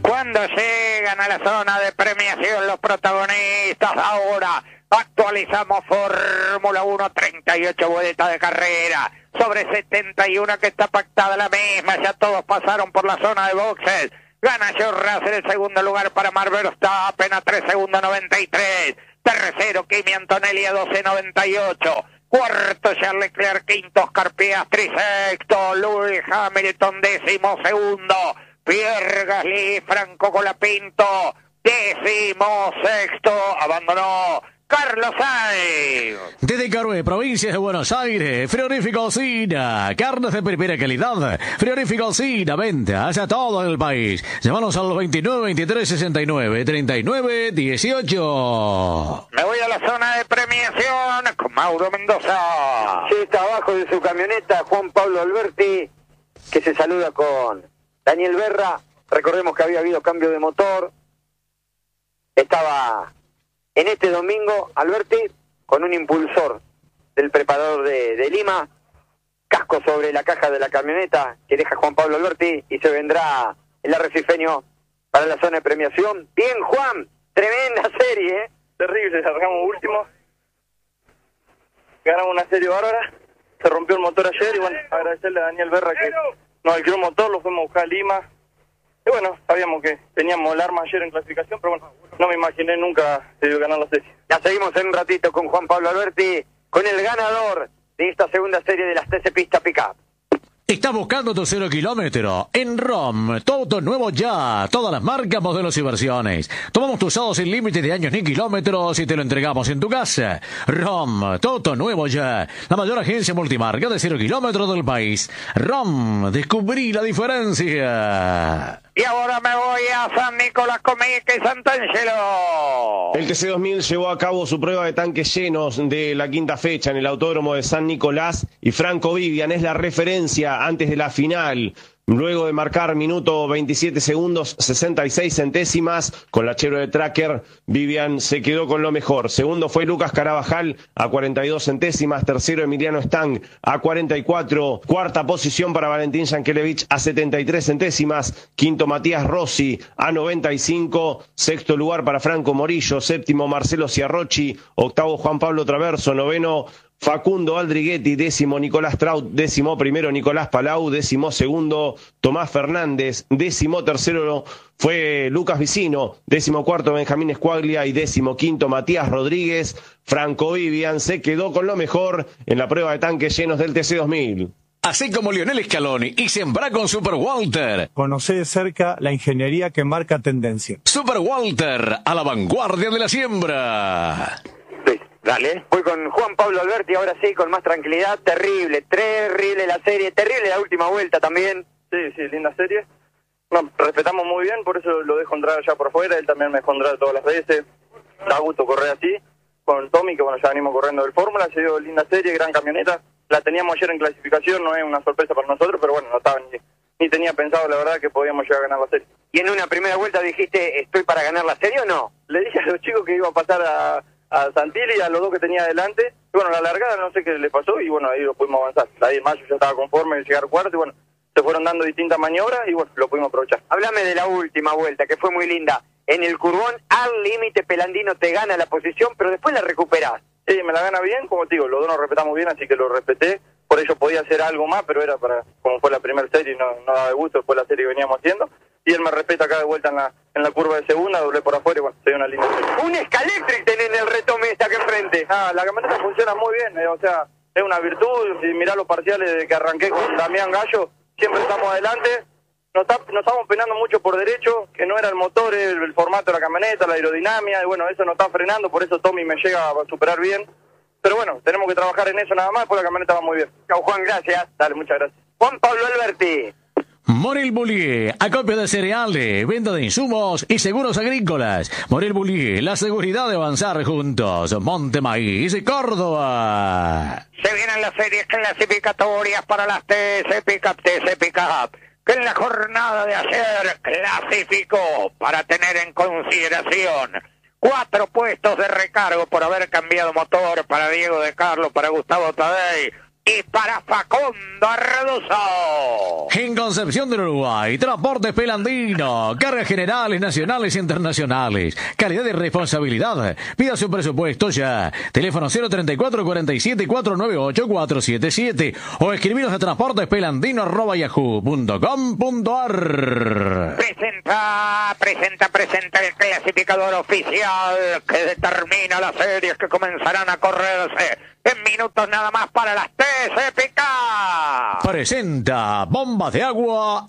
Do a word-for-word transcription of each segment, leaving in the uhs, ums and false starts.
Cuando llegan a la zona de premiación los protagonistas, ahora actualizamos Fórmula uno, treinta y ocho vueltas de carrera, sobre setenta y uno que está pactada la misma, ya todos pasaron por la zona de boxes. Gana George Russell, el segundo lugar para Max Verstappen a tres segundos noventa y tres. Tercero, Kimi Antonelli a doce noventa y ocho. Cuarto, Charles Leclerc. Quinto, Oscar Piastri. Sexto, Lewis Hamilton. Décimo segundo, Pierre Gasly. Franco Colapinto. Décimo sexto, abandonó Carlos Sainz. Desde Carué, provincia de Buenos Aires, Frigorífico Sina, carnes de primera calidad. Frigorífico Sina, venta hacia todo el país. Llámanos a los veintinueve, veintitrés, sesenta y nueve, treinta y nueve, dieciocho. Me voy a la zona de premiación con Mauro Mendoza. Sí, está abajo de su camioneta Juan Pablo Alberti, que se saluda con Daniel Berra. Recordemos que había habido cambio de motor. Estaba en este domingo Alberti con un impulsor del preparador de, de Lima, casco sobre la caja de la camioneta que deja Juan Pablo Alberti, y se vendrá el arrecifeño para la zona de premiación. Bien, Juan, tremenda serie, ¿eh? Terrible, largamos último, ganamos una serie bárbara, se rompió el motor ayer y bueno, agradecerle a Daniel Berra que nos alquiló el motor, lo fuimos a buscar a Lima. Y bueno, sabíamos que teníamos el arma ayer en clasificación, pero bueno, no me imaginé nunca eh, ganar la serie. Ya seguimos en un ratito con Juan Pablo Alberti, con el ganador de esta segunda serie de las T C Pista Pickup. ¿Estás buscando tu cero kilómetro? En ROM, todo nuevo ya, todas las marcas, modelos y versiones. Tomamos tu usado sin límite de años ni kilómetros y te lo entregamos en tu casa. ROM, todo nuevo ya, la mayor agencia multimarca de cero kilómetros del país. ROM, descubrí la diferencia. Y ahora me voy a San Nicolás, Comique y Sant'Angelo. El T C dos mil llevó a cabo su prueba de tanques llenos de la quinta fecha en el Autódromo de San Nicolás y Franco Vivian es la referencia antes de la final. Luego de marcar minuto veintisiete segundos, sesenta y seis centésimas, con la Chevrolet Tracker, Vivian se quedó con lo mejor. Segundo fue Lucas Carabajal a cuarenta y dos centésimas. Tercero, Emiliano Stang a cuarenta y cuatro. Cuarta posición para Valentín Yankelevich a setenta y tres centésimas. Quinto, Matías Rossi a noventa y cinco. Sexto lugar para Franco Morillo. Séptimo, Marcelo Ciarrochi. Octavo, Juan Pablo Traverso. Noveno, Facundo Aldriguetti. Décimo, Nicolás Traut. Décimo primero, Nicolás Palau. Décimo segundo, Tomás Fernández. Décimo tercero fue Lucas Vicino. Décimo cuarto, Benjamín Escuaglia. Y décimo quinto, Matías Rodríguez. Franco Vivian se quedó con lo mejor en la prueba de tanques llenos del T C dos mil. Así como Lionel Scaloni y sembrá con Super Walter. Conocé de cerca la ingeniería que marca tendencia. Super Walter, a la vanguardia de la siembra. Dale. Voy con Juan Pablo Alberti, ahora sí, con más tranquilidad. Terrible, terrible la serie, terrible la última vuelta también. Sí, sí, linda serie. No, respetamos muy bien, por eso lo dejo entrar allá por fuera, él también me dejó entrar todas las veces. Da gusto correr así, con Tommy, que bueno, ya venimos corriendo del Fórmula, se dio linda serie, gran camioneta. La teníamos ayer en clasificación, no es una sorpresa para nosotros, pero bueno, no estaba ni, ni tenía pensado, la verdad, que podíamos llegar a ganar la serie. ¿Y en una primera vuelta dijiste, estoy para ganar la serie o no? Le dije a los chicos que iba a pasar a... a Santilli y a los dos que tenía adelante, y bueno, la largada no sé qué le pasó, y bueno, ahí lo pudimos avanzar. Ahí en mayo ya estaba conforme de llegar cuarto, y bueno, se fueron dando distintas maniobras, y bueno, lo pudimos aprovechar. Háblame de la última vuelta, que fue muy linda. En el curbón, al límite, Pelandino te gana la posición, pero después la recuperás. Sí, me la gana bien, como te digo, los dos nos respetamos bien, así que lo respeté. Por ello podía hacer algo más, pero era para, como fue la primera serie, no, no daba de gusto, después la serie que veníamos haciendo. Y él me respeta acá de vuelta en la en la curva de segunda, doblé por afuera y bueno, se dio una linda serie. Un Scalectric tenés en el retome esta que enfrente. Ah, la camioneta funciona muy bien, eh, o sea, es una virtud. Si mirá los parciales de que arranqué con Damián Gallo, siempre estamos adelante. Nos, está, nos estamos penando mucho por derecho, que no era el motor, el, el formato de la camioneta, la aerodinámica, y bueno, eso nos está frenando, por eso Tommy me llega a superar bien. Pero bueno, tenemos que trabajar en eso nada más, porque la camioneta va muy bien. Chau, Juan, gracias. Dale, muchas gracias. Juan Pablo Alberti. Morel Bullier, acopio de cereales, venta de insumos y seguros agrícolas. Morel Bullier, la seguridad de avanzar juntos. Monte Maíz, Córdoba. Se vienen las series clasificatorias para las T C Pickup, T C Pickup, que en la jornada de ayer clasificó para tener en consideración cuatro puestos de recargo por haber cambiado motor para Diego de Carlo, para Gustavo Tadei, y para Facundo Arduzo. En Concepción del Uruguay, Transportes Pelandino, cargas generales, nacionales e internacionales, calidad y responsabilidad. Pida su presupuesto ya. Teléfono cero treinta y cuatro, cuarenta y siete, cuatrocientos noventa y ocho, cuatrocientos setenta y siete o escribiros a transportespelandino arroba yahoo punto com punto ar. Presenta, presenta, presenta el clasificador oficial que determina las series que comenzarán a correrse en minutos nada más para las T C P K. Presenta Bombas de Agua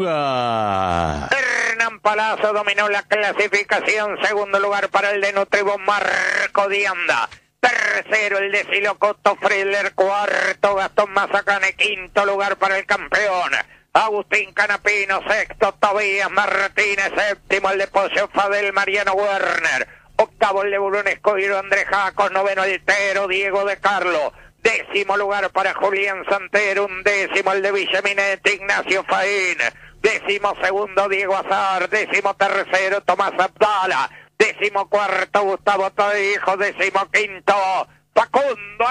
Euga. Hernán Palazzo dominó la clasificación. Segundo lugar para el de Nutribón Marco Dianda. Tercero el de Silocoto Friedler. Cuarto Gastón Mazacane. Quinto lugar para el campeón Agustín Canapino. Sexto Tobías Martínez. Séptimo el de Pocio Fadel Mariano Werner. Octavo el de Burón Escogido Andrés Jacos. Noveno el Tero Diego de Carlo. Décimo lugar para Julián Santero. Un décimo el de Villaminetti Ignacio Faín. Décimo segundo Diego Azar. Décimo tercero Tomás Abdala. Décimo cuarto Gustavo Todijo. Décimo quinto Facundo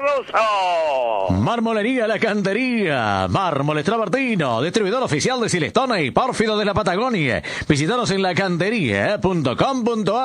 Arduzo. Marmolería La Cantería, Mármoles Travertino, distribuidor oficial de Silestone y Pórfido de la Patagonia. Visítanos en lacantería punto com punto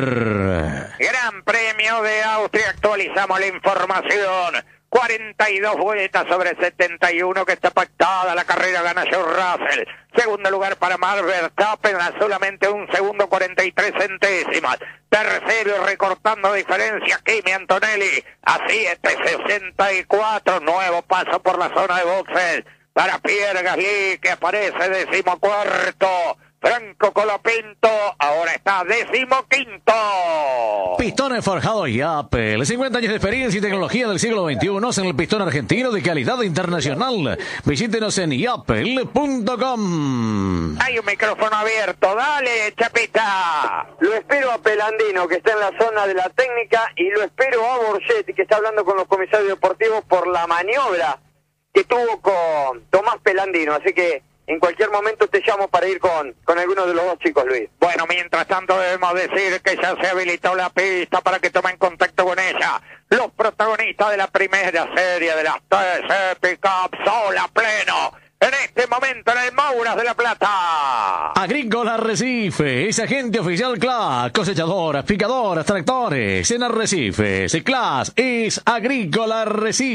ar. Gran Premio de Austria, actualizamos la información. cuarenta y dos vueltas sobre setenta y uno que está pactada, la carrera gana George Russell. Segundo lugar para Max Verstappen a solamente un segundo cuarenta y tres centésimas. Tercero recortando diferencias Kimi Antonelli a siete sesenta y cuatro. Nuevo paso por la zona de boxes para Pierre Gasly que aparece decimocuarto. Franco Colapinto ahora está decimoquinto. Pistones forjados y Apple. cincuenta años de experiencia y tecnología del siglo veintiuno en el pistón argentino de calidad internacional. Visítenos en yapel punto com. Hay un micrófono abierto. Dale, Chapita. Lo espero a Pelandino, que está en la zona de la técnica, y lo espero a Borgetti, que está hablando con los comisarios deportivos por la maniobra que tuvo con Tomás Pelandino. Así que en cualquier momento te llamo para ir con, con alguno de los dos chicos, Luis. Bueno, mientras tanto debemos decir que ya se habilitó la pista para que tomen contacto con ella. Los protagonistas de la primera serie de las T C P Cup, sol a pleno. En este momento en el Mouras de la Plata. Agrícola Arrecife, es agente oficial C L A S, cosechadoras, picadoras, tractores. En Arrecifes, C L A S es Agrícola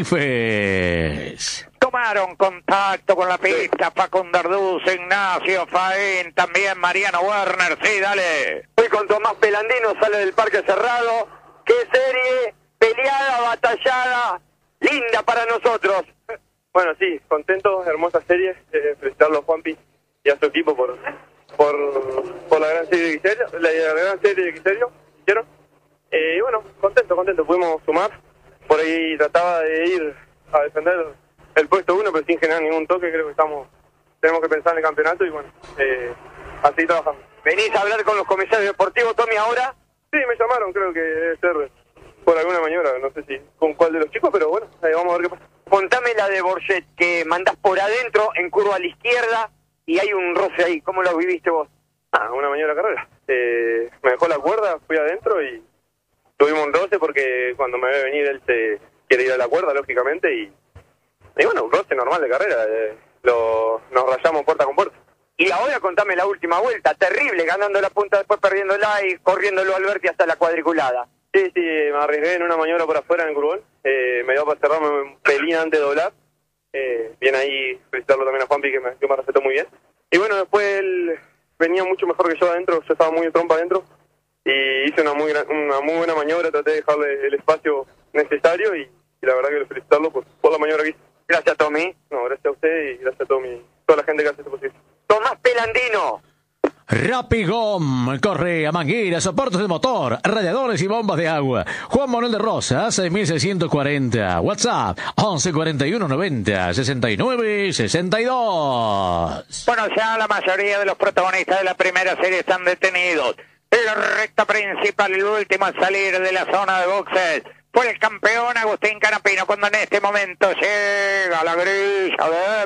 Arrecifes. Tomaron contacto con la pista Facundo Arduzo, Ignacio Faín, también Mariano Werner. Sí, dale. Hoy con Tomás Pelandino, sale del Parque Cerrado. Qué serie, peleada, batallada, linda para nosotros. Bueno, sí, contento, hermosa serie. Eh, felicitarlo a Juanpi y a su equipo por por, por la gran serie de Quiserio, la, la gran serie de Quiserio, hicieron. Eh, y bueno, contento, contento, pudimos sumar. Por ahí trataba de ir a defender el puesto uno, pero sin generar ningún toque. Creo que estamos tenemos que pensar en el campeonato y bueno, eh, así trabajamos. ¿Venís a hablar con los comisarios deportivos, Tommy, ahora? Sí, me llamaron, creo que debe ser por alguna maniobra, no sé si con cuál de los chicos, pero bueno, ahí vamos a ver qué pasa. Contame la de Borget, que mandás por adentro, en curva a la izquierda, y hay un roce ahí. ¿Cómo lo viviste vos? Ah, una maniobra carrera. Eh, me dejó la cuerda, fui adentro y tuvimos un roce porque cuando me ve venir él se quiere ir a la cuerda, lógicamente, y, y bueno, un roce normal de carrera. Eh, lo, nos rayamos puerta con puerta. Y ahora contame la última vuelta, terrible, ganando la punta, después perdiéndola y corriéndolo Alberti hasta la cuadriculada. Sí, sí, me arriesgué en una maniobra por afuera en el curbón, eh, me dio para cerrarme un pelín antes de doblar, eh, bien ahí felicitarlo también a Juanpi que me, que me recetó muy bien. Y bueno, después él venía mucho mejor que yo adentro, yo estaba muy en trompa adentro, y hice una muy gran, una muy buena maniobra, traté de dejarle el espacio necesario, y, y la verdad que felicitarlo por, por la maniobra que hice. Gracias, Tommy. No, gracias a usted y gracias a todo mi, toda la gente que hace esto posible. Tomás Pelandino. Rapigom, correa, mangueras, soportes de motor, radiadores y bombas de agua. Juan Manuel de Rosa, seis mil seiscientos cuarenta. WhatsApp, once cuarenta y uno noventa, sesenta y nueve sesenta y dos. Bueno, ya la mayoría de los protagonistas de la primera serie están detenidos. En la recta principal, el último a salir de la zona de boxes fue el campeón Agustín Canapino, cuando en este momento llega la grilla de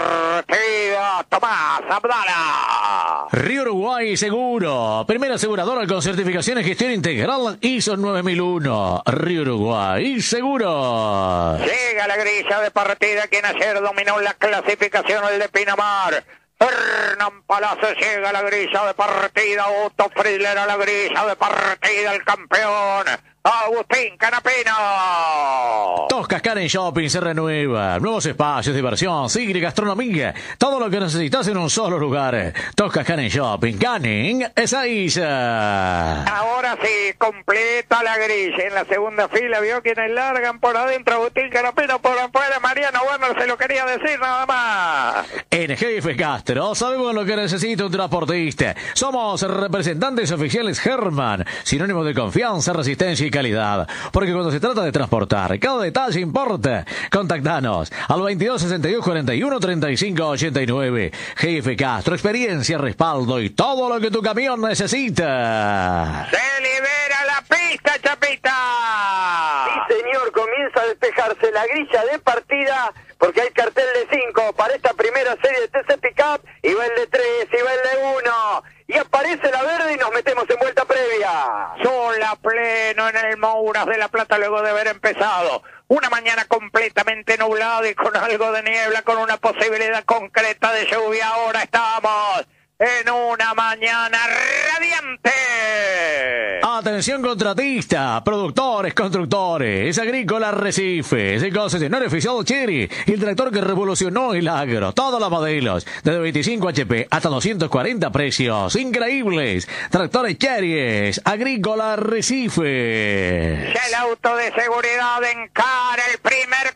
partida Tomás Abdala. Río Uruguay Seguro, primera aseguradora con certificación en gestión integral I S O nueve mil uno. Río Uruguay Seguro. Llega la grilla de partida, quien ayer dominó la clasificación, el de Pinamar. Hernán Palazzo llega a la grilla de partida, Otto Friedler a la grilla de partida, el campeón Agustín Canapino. Toscas Karen Shopping se renueva. Nuevos espacios, diversión, cine, gastronomía. Todo lo que necesitas en un solo lugar. Toscas Karen Shopping. Canning Ezeiza. Ahora sí, completa la grilla. En la segunda fila vio quienes largan por adentro. Agustín Canapino por afuera. Mariano Werner se lo quería decir nada más. En Jefe Castro sabemos lo que necesita un transportista. Somos representantes oficiales Herman. Sinónimo de confianza, resistencia y calidad, porque cuando se trata de transportar, cada detalle importa. Contactanos al veintidós sesenta y dos cuarenta y uno treinta y cinco ochenta y nueve. G F Castro, experiencia, respaldo y todo lo que tu camión necesita. Se libera la pista, Chapita. Sí, señor, comienza a despejarse la grilla de partida, porque hay cartel de cinco para esta primera serie de T C Pickup, y va el de tres, y va el de uno, y aparece la verde y nos metemos en vuelta previa. Sol a pleno en el Mouras de la Plata luego de haber empezado una mañana completamente nublada y con algo de niebla, con una posibilidad concreta de lluvia. Ahora estamos en una mañana radiante. Atención contratista, productores, constructores, Agrícola Arrecifes, el concesionario oficial Cherry, el tractor que revolucionó el agro, todos los modelos, desde veinticinco H P hasta doscientos cuarenta, precios increíbles. Tractores Cherry, Agrícola Arrecifes. Ya el auto de seguridad encara el primer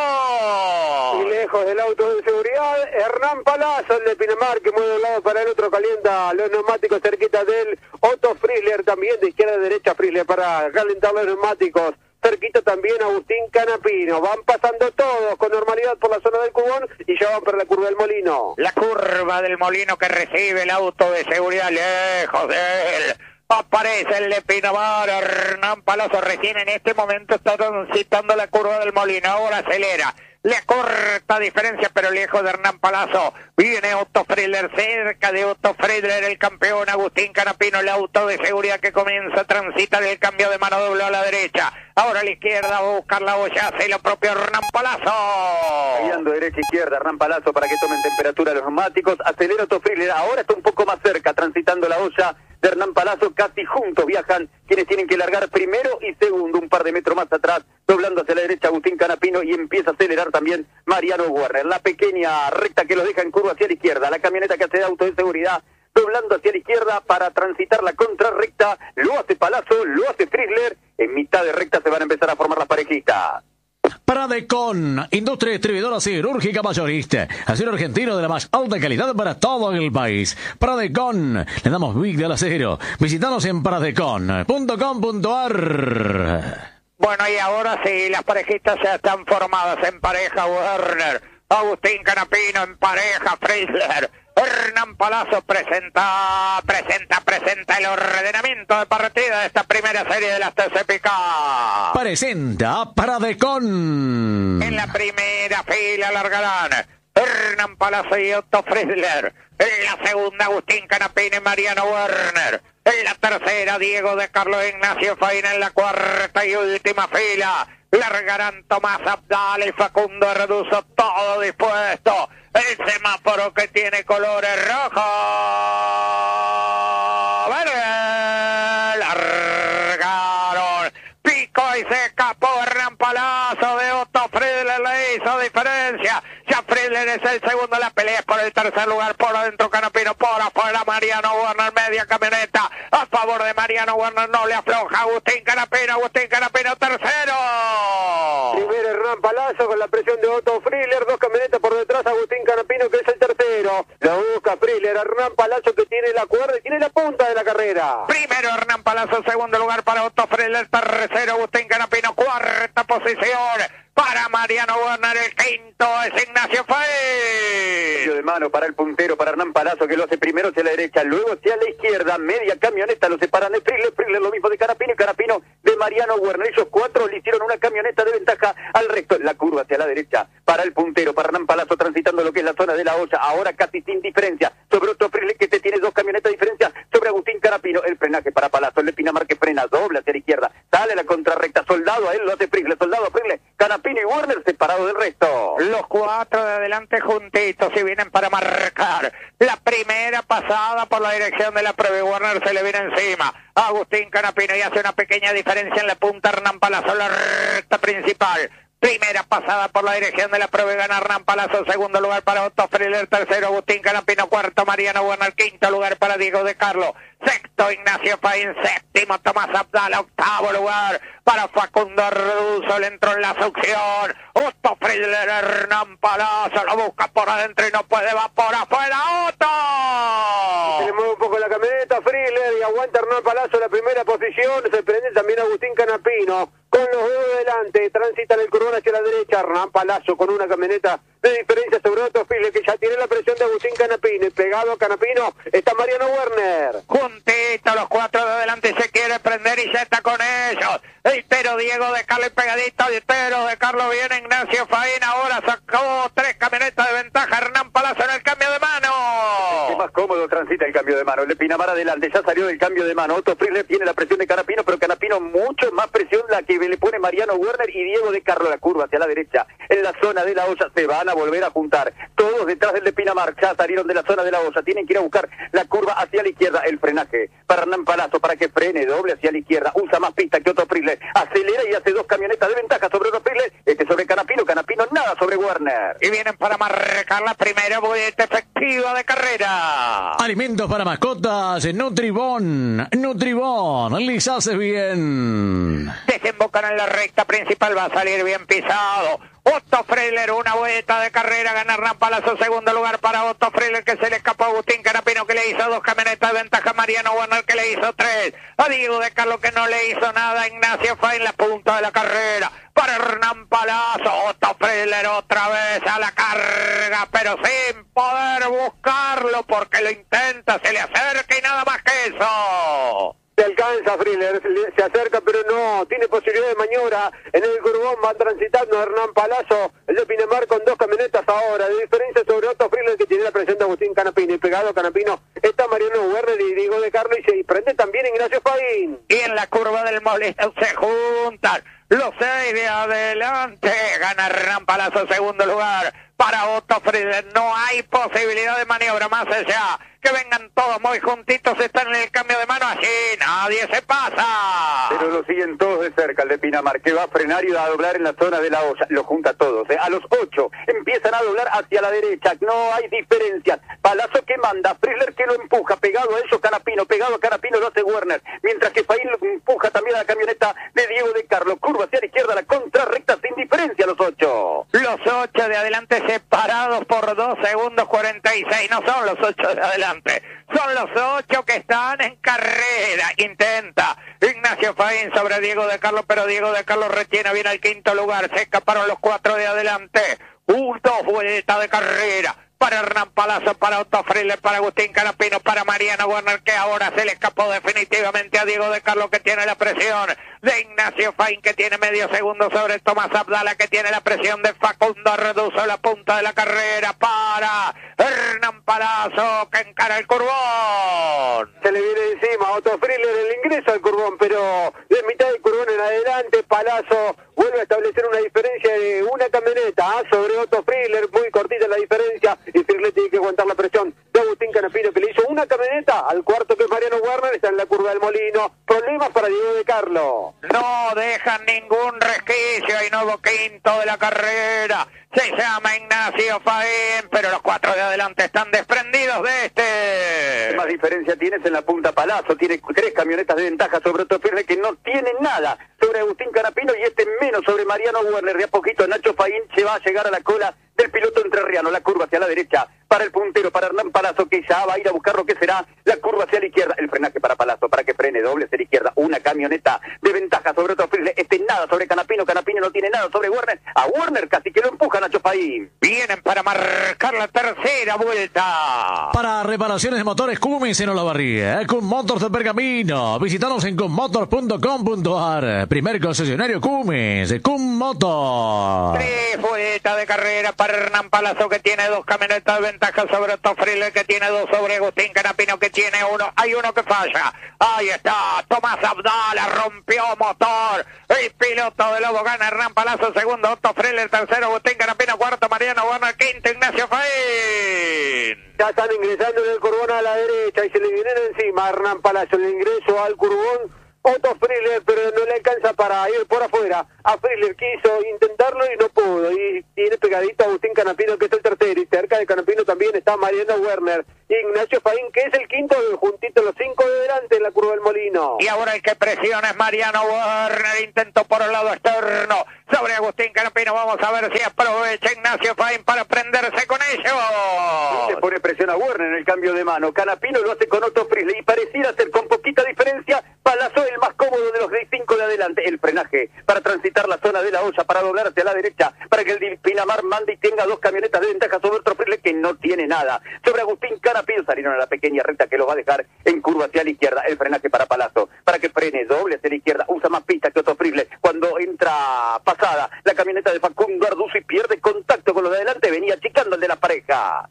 curvo. Y lejos del auto de seguridad, Hernán Palazzo, el de Pinamar, que mueve de un lado para el otro, calienta los neumáticos cerquita del Otto Friedler, también de izquierda a derecha Friedler para calentar los neumáticos. Cerquita también Agustín Canapino. Van pasando todos con normalidad por la zona del Cubón y ya van para la curva del Molino. La curva del Molino que recibe el auto de seguridad lejos de él. Aparece el de Pinamar, Hernán Palazzo recién en este momento está transitando la curva del Molino. Ahora acelera. Le corta diferencia, pero lejos de Hernán Palazzo. Viene Otto Friedler, cerca de Otto Friedler, el campeón Agustín Canapino, el auto de seguridad que comienza a transitar el cambio de mano doble a la derecha. Ahora a la izquierda va a buscar la olla, hace lo propio Hernán Palazzo. Guiando derecha izquierda Hernán Palazzo para que tomen temperatura los neumáticos. Acelera Otto Friedler, ahora está un poco más cerca, transitando la olla de Hernán Palazzo. Casi juntos viajan quienes tienen que largar primero y segundo, un par de metros más atrás, doblando hacia la derecha Agustín Canapino, y empieza a acelerar también Mariano Werner. La pequeña recta que los deja en curva hacia la izquierda, la camioneta que hace de auto de seguridad, doblando hacia la izquierda para transitar la contrarrecta, lo hace Palazzo, lo hace Friedler, en mitad de recta se van a empezar a formar las parejitas. Pradecon, industria distribuidora siderúrgica mayorista, acero argentino de la más alta calidad para todo el país. Pradecon, le damos big del acero. Visítanos en pradecon punto com punto a r. Bueno, y ahora sí, las parejitas ya están formadas en pareja. Werner, Agustín Canapino en pareja, Friedler. Hernán Palazzo presenta, presenta, presenta el ordenamiento de partida de esta primera serie de las T C P K. Presenta Pradecon. En la primera fila largarán Hernán Palazzo y Otto Friedler. En la segunda, Agustín Canapino y Mariano Werner. En la tercera, Diego de Carlos Ignacio Faina. En la cuarta y última fila largarán Tomás Abdala y Facundo Reduzo, todo dispuesto. El semáforo que tiene colores rojos, verde, largaron, pico y se escapó Hernán Palazzo de Otto Friedler, le hizo diferencia. Ya Friedler es el segundo, la pelea es por el tercer lugar, por adentro Canapino, por afuera Mariano Werner, media camioneta a favor de Mariano Werner, no le afloja Agustín Canapino, Agustín Canapino tercero. Primero Hernán Palazzo con la presión de Otto Friedler, dos camionetas por detrás, Agustín Canapino que es el tercero. Lo busca Friedler, Hernán Palazzo que tiene la cuerda y tiene la punta de la carrera. Primero Hernán Palazzo, segundo lugar para Otto Friedler, tercero Agustín Canapino, cuarta posición para Mariano Werner, el quinto es Ignacio Fay. De mano para el puntero, para Hernán Palazzo que lo hace primero hacia la derecha, luego hacia la izquierda, media camioneta lo separan de Friedler, Friedler lo mismo de Canapino y Canapino de Mariano Werner. Ellos cuatro le hicieron una camioneta de ventaja al resto. La curva hacia la derecha para el puntero, para Hernán Palazzo, transitando lo que es la zona de la olla. Ahora casi sin diferencia sobre Otto Friedler, que te tiene dos camionetas de diferencia sobre Agustín Canapino. El frenaje para Palazzo, el de Pinamar que frena, doble hacia la izquierda. Sale la contrarrecta, Soldado, a él lo hace Friedler, Soldado, Friedler, Canapino y Werner separados del resto. Los cuatro de adelante juntitos y vienen para marcar. La primera pasada por la dirección de la prueba, Werner se le viene encima. Agustín Canapino y hace una pequeña diferencia en la punta. Hernán Palazzo, la recta principal. Primera pasada por la dirección de la prueba y gana Hernán Palazzo. Segundo lugar para Otto Friedler. Tercero Agustín Canapino. Cuarto Mariano Werner. Quinto lugar para Diego de Carlo. Sexto Ignacio Faín. Séptimo Tomás Abdala. Octavo lugar para Facundo Reduzo. Le entró en la succión. Otto Friedler, Hernán Palazzo lo busca por adentro y no puede, va por afuera. ¡Otto! Se le mueve un poco la camioneta Friedler y aguanta Hernán Palazzo la primera posición. Se prende también Agustín Canapino con los dedos delante, transitan el curvón hacia la derecha. Hernán Palazzo con una camioneta de diferencia sobre Otto Friedler, que ya tiene la presión de Agustín Canapino, y pegado a Canapino está Mariano Werner. Juntito los cuatro de adelante, se quiere prender y ya está con ellos. El pero Diego de Carlo y pegadito, el pero de Carlo viene Ignacio Faín, ahora sacó tres camionetas de ventaja Hernán Palazzo en el cambio de mano. Es más cómodo transita el cambio de mano. El de Pinamar adelante, ya salió del cambio de mano. Otto Friedler tiene la presión de Canapino, pero Canapino mucho más presión la que le pone Mariano Werner y Diego de Carlo. La curva hacia la derecha, en la zona de la olla, se van a volver a juntar. Todos detrás del de Pinamar, ya salieron de la zona de la olla, tienen que ir a buscar la curva hacia la izquierda. El frenaje para Hernán Palazzo, para que frene, doble hacia la izquierda, usa más pista que Otto Friedler, acelera y hace dos camionetas de ventaja sobre Otto Friedler, este sobre Canapino, Canapino nada sobre Werner. Y vienen para marcar la primera vuelta efectiva de carrera. Alimentos para mascotas, Nutribón, Nutribón, les hace bien. Desembocan en la recta principal, va a salir bien pisado. Otto Friedler, una vuelta de carrera, gana Hernán Palazzo, segundo lugar para Otto Friedler, que se le escapó a Agustín Canapino, que le hizo dos camionetas de ventaja, Mariano Werner, que le hizo tres, a Diego de Carlo, que no le hizo nada, Ignacio Faín, la punta de la carrera, para Hernán Palazzo. Otto Friedler otra vez a la carga, pero sin poder buscarlo, porque lo intenta, se le acerca y nada más que eso. Se alcanza Friedler, se acerca pero no tiene posibilidad de maniobra en el curvón. Va transitando Hernán Palazzo, el de Pinamar, con dos camionetas ahora de diferencia sobre Otto Friedler, que tiene la presión de Agustín Canapino, y pegado a Canapino está Mariano Werner y Diego de Carlo, y se prende también Ignacio Faín. Y en la curva del Molino se juntan los seis de adelante, gana Hernán Palazzo, segundo lugar para Otto Friedler. No hay posibilidad de maniobra más allá. Que vengan todos muy juntitos, están en el cambio de mano, allí nadie se pasa. Pero lo siguen todos de cerca, el de Pinamar, que va a frenar y va a doblar en la zona de la olla. Lo junta a todos, ¿eh? A los ocho empiezan a doblar hacia la derecha, no hay diferencias. Palazzo que manda, Friedler que lo empuja, pegado a ellos Canapino, pegado a Canapino lo hace Werner, mientras que Faín lo empuja también a la camioneta de Diego de Carlo. Curva hacia la izquierda, la contrarrecta sin diferencia, los ocho. Los ocho de adelante separados por dos segundos cuarenta y seis, no son los ocho de adelante. Son los ocho que están en carrera. Intenta Ignacio Faín sobre Diego de Carlo, pero Diego de Carlo retiene bien al quinto lugar. Se escaparon los cuatro de adelante. Un dos vueltas de carrera para Hernán Palazzo, para Otto Friedler, para Agustín Canapino, para Mariano Werner, que ahora se le escapó definitivamente a Diego de Carlo, que tiene la presión de Ignacio Faín, que tiene medio segundo sobre Tomás Abdala, que tiene la presión de Facundo Reduzo, la punta de la carrera para Hernán Palazzo, que encara el curvón. Se le viene encima a Otto Friedler el ingreso al curvón, pero de mitad del curvón en adelante Palazzo vuelve a establecer una diferencia de una camioneta ¿ah? sobre Otto Friedler, muy cortita la diferencia, y Friedler tiene que aguantar la presión de Agustín Canapino, que le hizo una camioneta al cuarto, que es Mariano Werner, está en la curva del Molino. Problemas para Diego de Carlo. No dejan ningún resquicio, hay nuevo quinto de la carrera, se llama Ignacio Faín, pero los cuatro de adelante están desprendidos de este. ¿Qué más diferencia tienes en la punta Palazzo? Tiene tres camionetas de ventaja sobre Otto Friedler, que no tiene nada sobre Agustín Canapino, y este menos sobre Mariano Werner. De a poquito Nacho Faín se va a llegar a la cola del piloto entrerriano. La curva hacia la derecha para el puntero, para Hernán Palazzo, que ya va a ir a buscar lo que será la curva hacia la izquierda. El frenaje para Palazzo, para que frene doble hacia la izquierda. Una camioneta de ventaja sobre Otto Frizzler. Este nada sobre Canapino. Canapino no tiene nada sobre Werner. A Werner casi que lo empuja Nacho Faín. Vienen para marcar la tercera vuelta. Para reparaciones de motores Cummins en Olavarría, eh, Cum Motors de Pergamino. Visítanos en cum motors punto com punto a r. Primer concesionario Cummins, Cum Motors. Tres vueltas de carrera para Hernán Palazzo, que tiene dos camionetas de ventaja sobre Otto Frizzler, que tiene dos sobre Agustín Canapino, que tiene uno. Hay uno que falla. Ahí está. Tomás Abdala rompió motor. El piloto de Lobo gana Hernán Palazzo, segundo Otto Frizzler, tercero Agustín Canapino, cuarto Mariano Werner, quinto Ignacio Faín. Ya están ingresando en el curbón a la derecha y se le vienen encima a Hernán Palazzo. El ingreso al curbón Otto Frizzler, pero no le alcanza para ir por afuera. A Frizzler quiso intentarlo y no pudo. Y tiene pegadito a Agustín Canapino, que es el tercero. Y cerca de Canapino también está Mariano Werner. Y Ignacio Faín, que es el quinto, juntito los cinco de delante en la curva del Molino. Y ahora el que presiona es Mariano Werner. Intentó por el lado externo sobre Agustín Canapino. Vamos a ver si aprovecha Ignacio Faín para prenderse con ellos. Y le pone presión a Werner en el cambio de mano. Canapino lo hace con Otto Frizzler y pareciera ser con poquita diferencia Palazzo el más cómodo de los cinco de adelante. El frenaje para transitar la zona de la olla, para doblar hacia la derecha, para que el Pinamar mande y tenga dos camionetas de ventaja sobre Otto Frizzler, que no tiene nada. Sobre Agustín Canapino salieron a la pequeña recta que lo va a dejar en curva hacia la izquierda. El frenaje para Palazzo, para que frene doble hacia la izquierda. Usa más pista que Otto Frizzler. Cuando entra pasada la camioneta de Facundo Arduzzo y pierde contacto con los de adelante, venía achicando el de la pareja.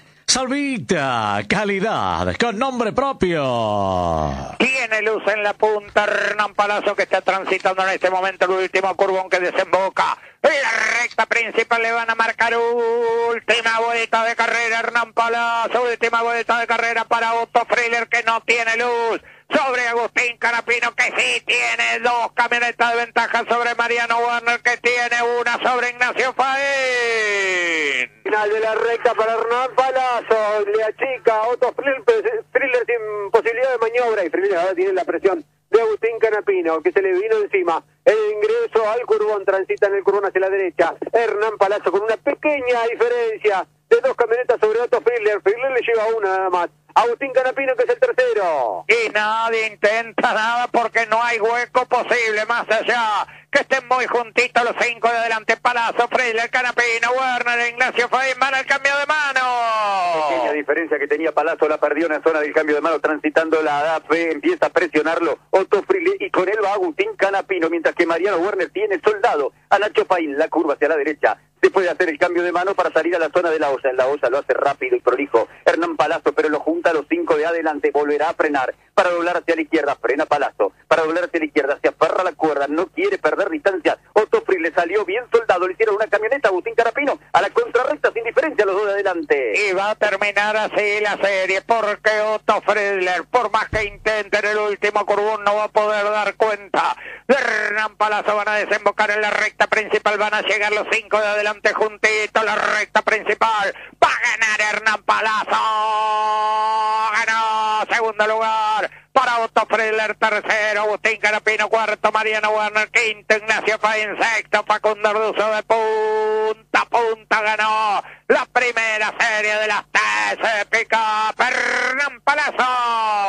Salvita, calidad, con nombre propio. Tiene luz en la punta Hernán Palazzo, que está transitando en este momento el último curbón que desemboca en la recta principal. Le van a marcar última vuelta de carrera Hernán Palazzo, última vuelta de carrera para Otto Frizzler, que no tiene luz sobre Agustín Canapino, que sí tiene dos camionetas de ventaja sobre Mariano Werner, que tiene una sobre Ignacio Faín. Final de la recta para Hernán Palazzo, le achica Otto Frizzler, Frizzler sin posibilidad de maniobra, y Frizzler ahora tiene la presión de Agustín Canapino, que se le vino encima. El ingreso al curbón, transita en el curbón hacia la derecha. Hernán Palazzo con una pequeña diferencia de dos camionetas sobre Otto Frizzler. Frizzler le lleva una nada más. Agustín Canapino, que es el tercero. Y nadie intenta nada porque no hay hueco posible más allá. Que estén muy juntitos los cinco de adelante. Palazzo, Frizzler, Canapino, Werner, Ignacio Faín van al cambio de mano. Pequeña diferencia que tenía Palazzo, la perdió en la zona del cambio de mano, transitando la A P, empieza a presionarlo Otto Frizzler y con él va Agustín Canapino, mientras que Mariano Werner tiene soldado a Nacho Faín. La curva hacia la derecha, se puede hacer el cambio de mano para salir a la zona de la olla. En la olla lo hace rápido y prolijo Hernán Palazzo, pero lo junta a los cinco de adelante. Volverá a frenar para doblar hacia la izquierda. Frena Palazzo para doblar hacia la izquierda. Se aferra a la cuerda, no quiere perder distancia. Otto Frizzler salió bien soldado. Le hicieron una camioneta a Agustín Canapino a la contrarrecta sin diferencia los dos de adelante. Y va a terminar así la serie, porque Otto Frizzler, por más que intente en el último curbón, no va a poder dar cuenta de Hernán Palazzo. Van a desembocar en la recta principal. Van a llegar los cinco de adelante juntito. La recta principal va a ganar Hernán Palazzo. Ganó segundo lugar para Otto Frizzler, tercero Agustín Canapino, cuarto Mariano Werner, quinto Ignacio Faín, sexto Facundo Arduzzo. De punta a punta ganó la primera serie de las T C Pick-Up Hernán Palazzo.